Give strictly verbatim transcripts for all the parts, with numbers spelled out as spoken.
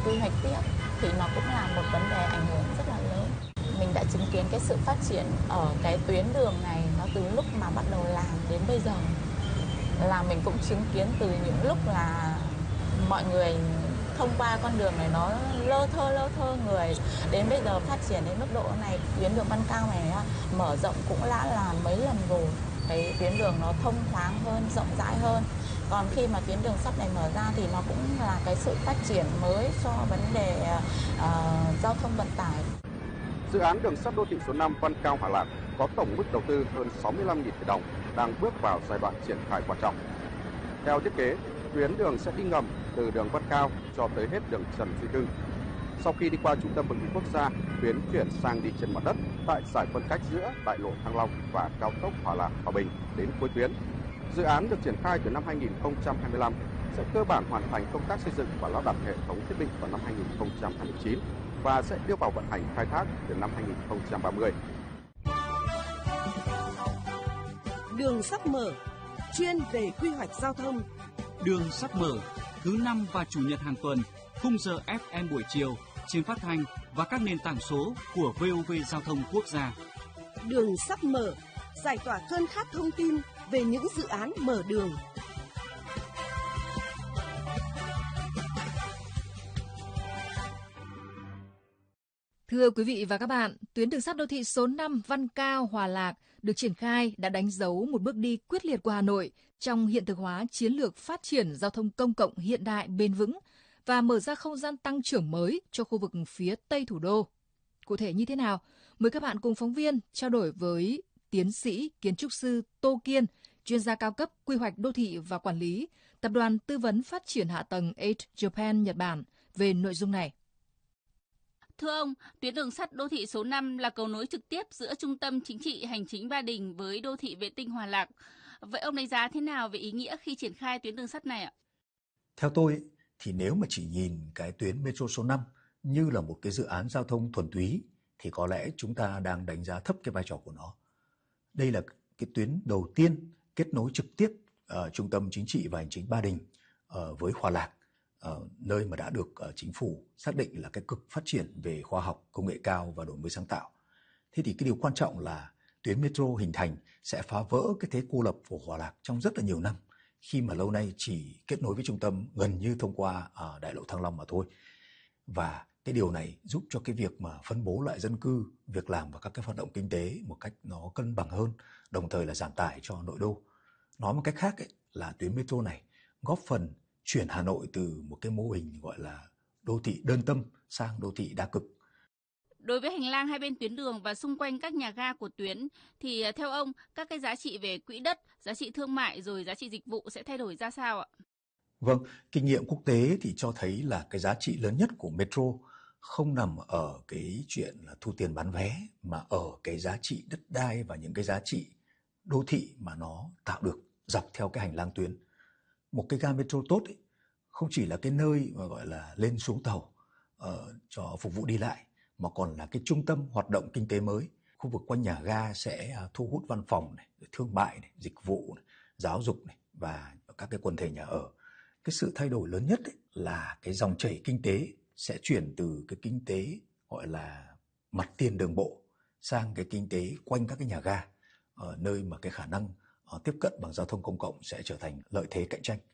quy hoạch tiếp thì nó cũng là một vấn đề ảnh hưởng rất là lớn. Mình đã chứng kiến cái sự phát triển ở cái tuyến đường này nó từ lúc mà bắt đầu làm đến bây giờ. Là mình cũng chứng kiến từ những lúc là mọi người thông qua con đường này nó lơ thơ lơ thơ người, đến bây giờ phát triển đến mức độ này. Tuyến đường Văn Cao này mở rộng cũng đã là mấy lần rồi, cái tuyến đường nó thông thoáng hơn, rộng rãi hơn. Còn khi mà tuyến đường sắt này mở ra thì nó cũng là cái sự phát triển mới cho vấn đề uh, giao thông vận tải. Dự án đường sắt đô thị số năm Văn Cao Hòa Lạc có tổng mức đầu tư hơn sáu mươi lăm nghìn tỷ đồng, đang bước vào giai đoạn triển khai quan trọng. Theo thiết kế, tuyến đường sẽ đi ngầm từ đường Văn Cao cho tới hết đường Trần Duy Hưng. Sau khi đi qua trung tâm bệnh viện quốc gia, tuyến chuyển sang đi trên mặt đất tại giải phân cách giữa đại lộ Thăng Long và cao tốc Hòa Lạc - Hòa Bình đến cuối tuyến. Dự án được triển khai từ năm hai nghìn không trăm hai mươi lăm, sẽ cơ bản hoàn thành công tác xây dựng và lắp đặt hệ thống thiết bị vào năm hai nghìn không trăm hai mươi chín và sẽ đưa vào vận hành khai thác từ năm hai nghìn không trăm ba mươi. Đường sắt mở, chuyên về quy hoạch giao thông. Đường sắt mở, thứ năm và chủ nhật hàng tuần, khung giờ ép em buổi chiều trên phát thanh và các nền tảng số của vê o vê Giao thông Quốc gia. Đường sắt mở, giải tỏa cơn khát thông tin về những dự án mở đường. Thưa quý vị và các bạn, tuyến đường sắt đô thị số năm Văn Cao - Hòa Lạc được triển khai đã đánh dấu một bước đi quyết liệt của Hà Nội trong hiện thực hóa chiến lược phát triển giao thông công cộng hiện đại bền vững và mở ra không gian tăng trưởng mới cho khu vực phía Tây thủ đô. Cụ thể như thế nào? Mời các bạn cùng phóng viên trao đổi với tiến sĩ kiến trúc sư Tô Kiên, chuyên gia cao cấp quy hoạch đô thị và quản lý, Tập đoàn Tư vấn Phát triển Hạ tầng Eight Japan Nhật Bản về nội dung này. Thưa ông, tuyến đường sắt đô thị số năm là cầu nối trực tiếp giữa trung tâm chính trị hành chính Ba Đình với đô thị vệ tinh Hòa Lạc. Vậy ông đánh giá thế nào về ý nghĩa khi triển khai tuyến đường sắt này ạ? Theo tôi thì nếu mà chỉ nhìn cái tuyến metro số năm như là một cái dự án giao thông thuần túy thì có lẽ chúng ta đang đánh giá thấp cái vai trò của nó. Đây là cái tuyến đầu tiên kết nối trực tiếp uh, trung tâm chính trị và hành chính Ba Đình uh, với Hòa Lạc, uh, nơi mà đã được uh, chính phủ xác định là cái cực phát triển về khoa học, công nghệ cao và đổi mới sáng tạo. Thế thì cái điều quan trọng là tuyến metro hình thành sẽ phá vỡ cái thế cô lập của Hòa Lạc trong rất là nhiều năm, khi mà lâu nay chỉ kết nối với trung tâm gần như thông qua uh, đại lộ Thăng Long mà thôi. Và cái điều này giúp cho cái việc mà phân bố lại dân cư, việc làm và các cái hoạt động kinh tế một cách nó cân bằng hơn, đồng thời là giảm tải cho nội đô. Nói một cách khác ấy, là tuyến metro này góp phần chuyển Hà Nội từ một cái mô hình gọi là đô thị đơn tâm sang đô thị đa cực. Đối với hành lang hai bên tuyến đường và xung quanh các nhà ga của tuyến thì theo ông các cái giá trị về quỹ đất, giá trị thương mại rồi giá trị dịch vụ sẽ thay đổi ra sao ạ? Vâng, kinh nghiệm quốc tế thì cho thấy là cái giá trị lớn nhất của metro không nằm ở cái chuyện là thu tiền bán vé, mà ở cái giá trị đất đai và những cái giá trị đô thị mà nó tạo được dọc theo cái hành lang tuyến. Một cái ga metro tốt ấy, không chỉ là cái nơi mà gọi là lên xuống tàu uh, cho phục vụ đi lại, mà còn là cái trung tâm hoạt động kinh tế mới. Khu vực quanh nhà ga sẽ uh, thu hút văn phòng, này, thương mại, này, dịch vụ, này, giáo dục này, và các cái quần thể nhà ở. Cái sự thay đổi lớn nhất ấy là cái dòng chảy kinh tế sẽ chuyển từ cái kinh tế gọi là mặt tiền đường bộ sang cái kinh tế quanh các cái nhà ga, ở nơi mà cái khả năng uh, tiếp cận bằng giao thông công cộng sẽ trở thành lợi thế cạnh tranh.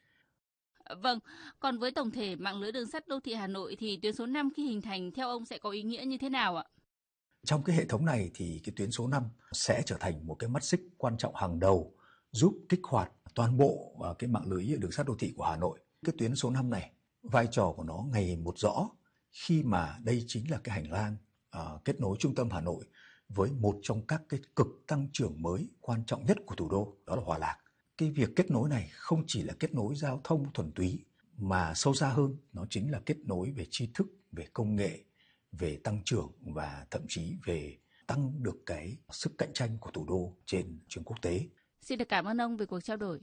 Vâng, còn với tổng thể mạng lưới đường sắt đô thị Hà Nội thì tuyến số năm khi hình thành theo ông sẽ có ý nghĩa như thế nào ạ? Trong cái hệ thống này thì cái tuyến số năm sẽ trở thành một cái mắt xích quan trọng hàng đầu giúp kích hoạt toàn bộ cái mạng lưới đường sắt đô thị của Hà Nội. Cái tuyến số năm này, vai trò của nó ngày một rõ khi mà đây chính là cái hành lang uh, kết nối trung tâm Hà Nội với một trong các cái cực tăng trưởng mới quan trọng nhất của thủ đô, đó là Hòa Lạc. Cái việc kết nối này không chỉ là kết nối giao thông thuần túy mà sâu xa hơn, nó chính là kết nối về tri thức, về công nghệ, về tăng trưởng và thậm chí về tăng được cái sức cạnh tranh của thủ đô trên trường quốc tế. Xin được cảm ơn ông về cuộc trao đổi.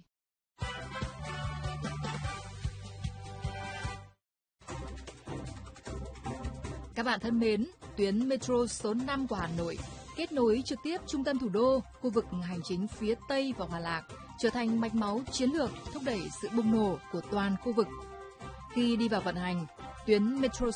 Các bạn thân mến, tuyến metro số năm của Hà Nội kết nối trực tiếp trung tâm thủ đô, khu vực hành chính phía Tây và Hòa Lạc, trở thành mạch máu chiến lược thúc đẩy sự bùng nổ của toàn khu vực. Khi đi vào vận hành, tuyến metro